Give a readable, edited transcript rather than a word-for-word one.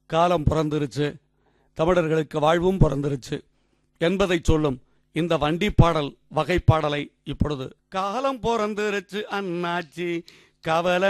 காலம் பிறந்துருச்சு, தமிழர்களுக்கு வாழ்வும் பிறந்துருச்சு என்பதை சொல்லும் இந்த வண்டி பாடல் வகைப்பாடலை இப்பொழுது காலம் பிறந்துருச்சு அண்ணாச்சி கவலை